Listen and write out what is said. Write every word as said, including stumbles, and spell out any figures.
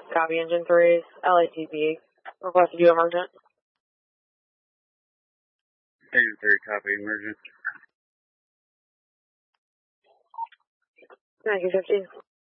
Copy engine three, L A T B. Requested you emergent. Engine three, copy emergent. Thank you, fifty.